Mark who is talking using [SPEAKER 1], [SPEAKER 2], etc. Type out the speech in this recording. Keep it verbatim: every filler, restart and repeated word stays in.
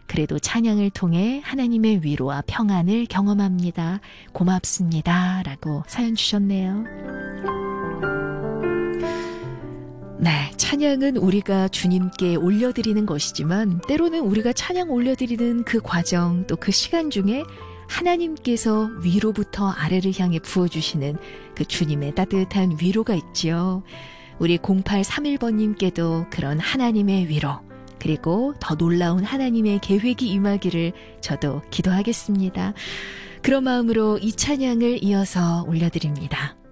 [SPEAKER 1] 그래도 찬양을 통해 하나님의 위로와 평안을 경험합니다. 고맙습니다. 라고 사연 주셨네요. 네, 찬양은 우리가 주님께 올려드리는 것이지만 때로는 우리가 찬양 올려드리는 그 과정 또 그 시간 중에 하나님께서 위로부터 아래를 향해 부어주시는 그 주님의 따뜻한 위로가 있지요. 우리 공팔삼일 번님께도 그런 하나님의 위로 그리고 더 놀라운 하나님의 계획이 임하기를 저도 기도하겠습니다. 그런 마음으로 이 찬양을 이어서 올려드립니다.